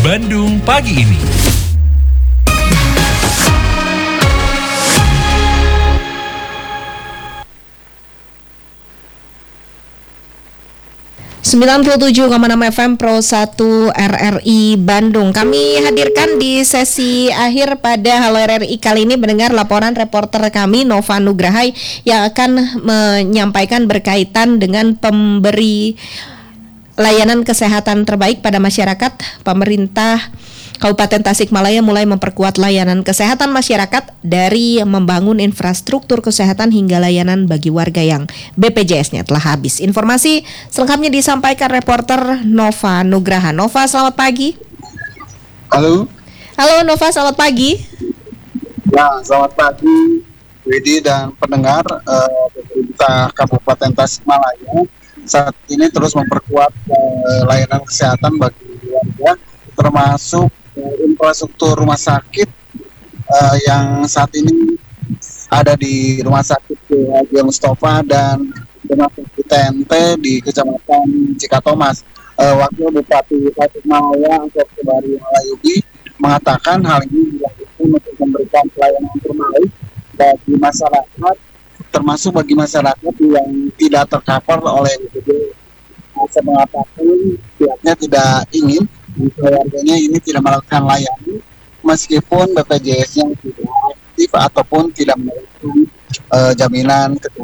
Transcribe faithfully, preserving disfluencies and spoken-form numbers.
Bandung pagi ini. sembilan puluh tujuh koma enam F M Pro satu R R I Bandung. Kami hadirkan di sesi akhir pada Halo R R I kali ini mendengar laporan reporter kami Nova Nugraha yang akan menyampaikan berkaitan dengan pemberi layanan kesehatan terbaik pada masyarakat. Pemerintah Kabupaten Tasikmalaya mulai memperkuat layanan kesehatan masyarakat dari membangun infrastruktur kesehatan hingga layanan bagi warga yang B P J S-nya telah habis. Informasi selengkapnya disampaikan reporter Nova Nugraha. Nova, selamat pagi. Halo. Halo Nova, selamat pagi. Ya, selamat pagi Widi dan pendengar. uh, Pemerintah Kabupaten Tasikmalaya saat ini terus memperkuat uh, layanan kesehatan bagi warga, termasuk infrastruktur rumah sakit uh, yang saat ini ada di Rumah Sakit Haji Mustafa dan Rumah Sakit T N T di Kecamatan Cikatomas. Uh, Wakil Bupati Tasikmalaya Asep Subari Malayubi mengatakan hal ini dilakukan untuk memberikan pelayanan terbaik bagi masyarakat, termasuk bagi masyarakat yang tidak tercover oleh B P J S. Saya mengatakan pihaknya tidak ingin warganya ini tidak melakukan layanan meskipun B P J S yang tidak aktif ataupun tidak memberikan uh, jaminan